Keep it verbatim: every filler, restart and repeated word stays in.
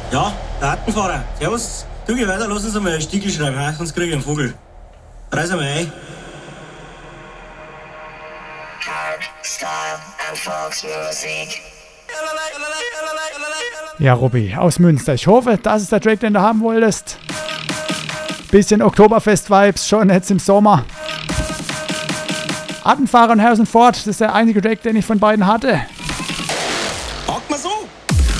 Ja, der Attenfahrer. Servus. Du, geh weiter, lass uns einmal einen Stiegel schreiben, he? Sonst krieg ich einen Vogel. Reiß einmal ein. Hardstyle and Volksmusik. Ja, Robby, aus Münster. Ich hoffe, das ist der Track, den du haben wolltest. Bisschen Oktoberfest-Vibes, schon jetzt im Sommer. Attenfahrer und Harrison Ford, das ist der einzige Track, den ich von beiden hatte.